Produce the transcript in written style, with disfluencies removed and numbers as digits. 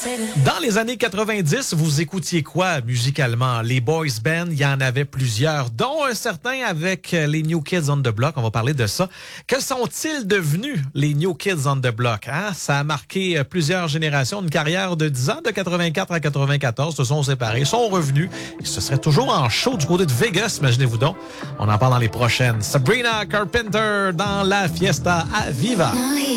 Dans les années 90, vous écoutiez quoi musicalement? Les boys bands, il y en avait plusieurs, dont un certain avec les New Kids on the Block. On va parler de ça. Que sont-ils devenus, les New Kids on the Block? Hein? Ça a marqué plusieurs générations, une carrière de 10 ans, de 84 à 94, se sont séparés, sont revenus. Et ce serait toujours en show du côté de Vegas, imaginez-vous donc. On en parle dans les prochaines. Sabrina Carpenter dans la Fiesta à Viva.